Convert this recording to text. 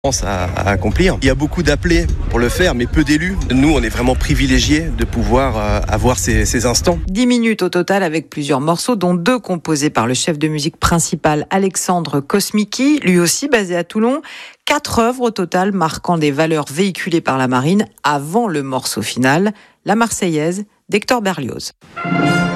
à accomplir. Il y a beaucoup d'appelés pour le faire, mais peu d'élus. Nous, on est vraiment privilégiés de pouvoir avoir ces instants. 10 minutes au total avec plusieurs morceaux, dont 2 composés par le chef de musique principal Alexandre Kosmiki, lui aussi basé à Toulon. 4 œuvres au total marquant des valeurs véhiculées par la marine avant le morceau final, la Marseillaise d'Hector Berlioz.